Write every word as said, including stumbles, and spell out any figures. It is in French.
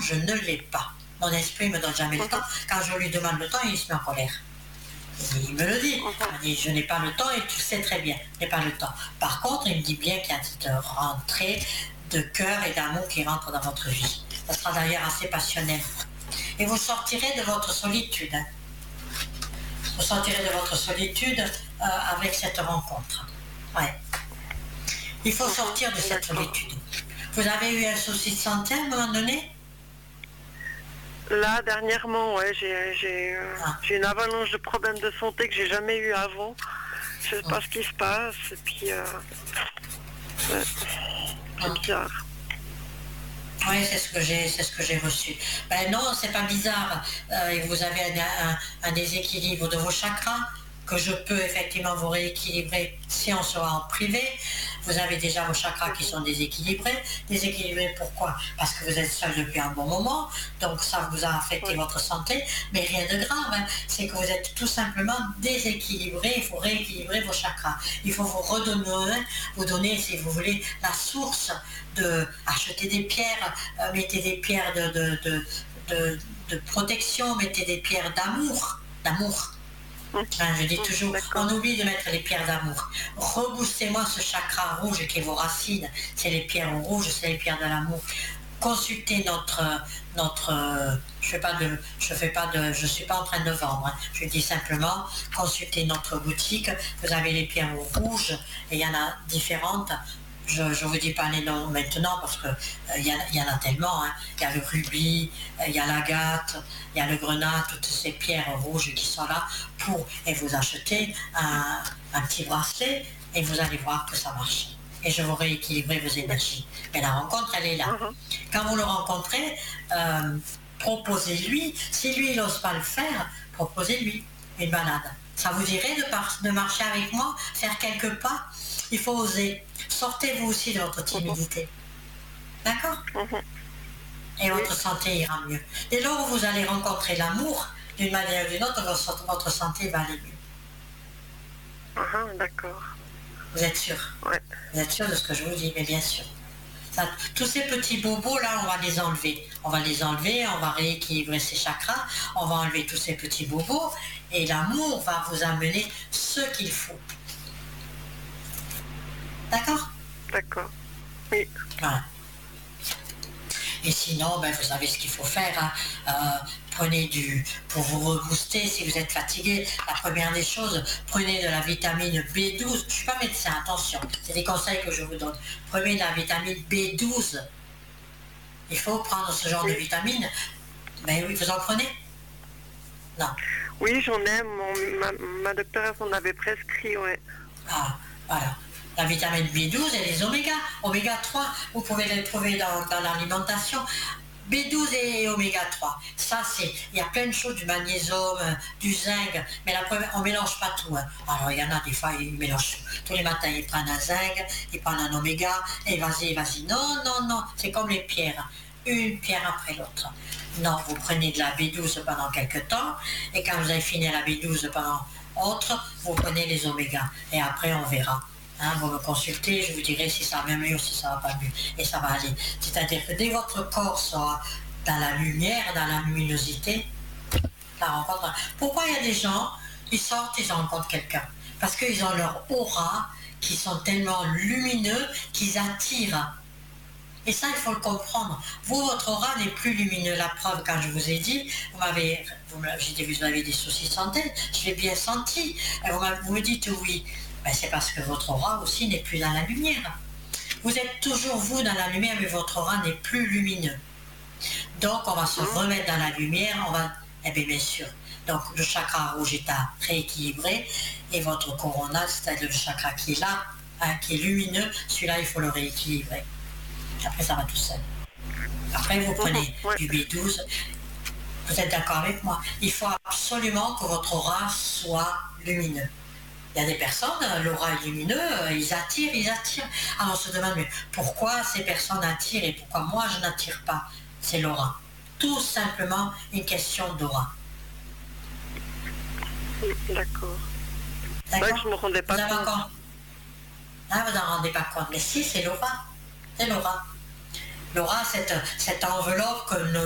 je ne l'ai pas. Mon esprit ne me donne jamais le temps. Quand je lui demande le temps, il se met en colère. Il me le dit. Il me dit, je n'ai pas le temps et tu le sais très bien, je n'ai pas le temps. Par contre, il me dit bien qu'il y a cette rentrée de cœur et d'amour qui rentre dans votre vie. Ça sera d'ailleurs assez passionnel. Et vous sortirez de votre solitude. Hein. Vous sortirez de votre solitude euh, avec cette rencontre. Ouais. Il faut sortir de cette solitude. Vous avez eu un souci de santé à un moment donné ? Là, dernièrement, ouais, j'ai, j'ai, euh, ah. j'ai une avalanche de problèmes de santé que j'ai jamais eu avant. Je sais ah. pas ce qui se passe, et puis euh, ouais, c'est ah. bizarre. Oui, c'est ce que j'ai, c'est ce que j'ai reçu. Ben non, c'est pas bizarre. Euh, vous avez un, un, un déséquilibre de vos chakras que je peux effectivement vous rééquilibrer si on sera en privé. Vous avez déjà vos chakras qui sont déséquilibrés. Déséquilibrés pourquoi ? Parce que vous êtes seul depuis un bon moment, donc ça vous a affecté oui. votre santé, mais rien de grave, hein. C'est que vous êtes tout simplement déséquilibré. Il faut rééquilibrer vos chakras. Il faut vous redonner, vous donner, si vous voulez, la source de acheter des pierres, euh, mettez des pierres de, de, de, de, de protection, mettez des pierres d'amour, d'amour. Enfin, je dis toujours, on oublie de mettre les pierres d'amour. Reboostez-moi ce chakra rouge qui est vos racines. C'est les pierres rouges, c'est les pierres de l'amour. Consultez notre, notre, je fais pas de, je fais pas de, je suis pas en train de vendre. Hein. Je dis simplement, consultez notre boutique. Vous avez les pierres rouges et il y en a différentes. Je ne vous dis pas les noms maintenant parce qu'il euh, y, y en a tellement. Hein. Il y a le rubis, il euh, y a l'agate, il y a le grenat, toutes ces pierres rouges qui sont là pour... Et vous achetez un, un petit bracelet et vous allez voir que ça marche. Et je vous rééquilibrerai vos énergies. Mais la rencontre, elle est là. Uh-huh. Quand vous le rencontrez, euh, proposez-lui. Si lui, il n'ose pas le faire, proposez-lui une balade. Ça vous dirait de, par- de marcher avec moi, faire quelques pas? Il faut oser. Sortez-vous aussi de votre timidité. D'accord ? Et votre santé ira mieux. Dès lors où vous allez rencontrer l'amour, d'une manière ou d'une autre, votre, votre santé va aller mieux. Uh-huh, d'accord. Vous êtes sûr ? Ouais. Vous êtes sûr de ce que je vous dis ? Mais bien sûr. Ça, tous ces petits bobos là, on va les enlever. On va les enlever, on va rééquilibrer ces chakras, on va enlever tous ces petits bobos, et l'amour va vous amener ce qu'il faut. D'accord ? D'accord. Oui. Voilà. Et sinon, ben, vous savez ce qu'il faut faire. Hein. Euh, prenez du... Pour vous rebooster, si vous êtes fatigué, la première des choses, prenez de la vitamine B douze. Je ne suis pas médecin, attention. C'est des conseils que je vous donne. Prenez de la vitamine B douze. Il faut prendre ce genre oui. de vitamine. Ben oui, vous en prenez ? Non. Oui, j'en ai. Mon, ma, ma docteure s'en avait prescrit, ouais. Ah, voilà. La vitamine B douze et les oméga. Oméga trois, vous pouvez les trouver dans, dans l'alimentation. B douze et oméga trois. Ça, c'est... Il y a plein de choses, du magnésium, du zinc. Mais la première, on ne mélange pas tout. Hein. Alors, il y en a des fois, ils mélangent tout. Tous les matins, ils prennent un zinc, ils prennent un oméga, et vas-y, vas-y. Non, non, non. C'est comme les pierres. Une pierre après l'autre. Non, vous prenez de la B douze pendant quelques temps, et quand vous avez fini la B douze pendant autre, vous prenez les oméga. Et après, on verra. Hein, vous me consultez, je vous dirai si ça va mieux ou si ça va pas mieux. Et ça va aller. C'est-à-dire que dès que votre corps sera dans la lumière, dans la luminosité, la rencontre... Pourquoi il y a des gens, ils sortent, ils rencontrent quelqu'un? Parce qu'ils ont leur aura, qui sont tellement lumineux, qu'ils attirent. Et ça, il faut le comprendre. Vous, votre aura n'est plus lumineux. La preuve, quand je vous ai dit, vous m'avez... Vous j'ai dit, vous avez des soucis de santé, je l'ai bien senti. Vous, vous me dites oui. Ben, c'est parce que votre aura aussi n'est plus dans la lumière. Vous êtes toujours vous dans la lumière, mais votre aura n'est plus lumineux. Donc on va se remettre dans la lumière, on va... Eh bien, bien sûr. Donc le chakra rouge est à rééquilibrer, et votre corona, c'est-à-dire le chakra qui est là, hein, qui est lumineux, celui-là, il faut le rééquilibrer. Après, ça va tout seul. Après, vous prenez du B douze. Vous êtes d'accord avec moi? Il faut absolument que votre aura soit lumineux. Il y a des personnes, l'aura est lumineux, ils attirent, ils attirent. Alors on se demande, mais pourquoi ces personnes attirent et pourquoi moi je n'attire pas? C'est l'aura. Tout simplement une question d'aura. D'accord. D'accord. Ouais, je ne me rendais pas vous compte. Encore... Ah, vous n'en rendez pas compte. Mais si, c'est l'aura. C'est l'aura. L'aura, cette, cette enveloppe que nos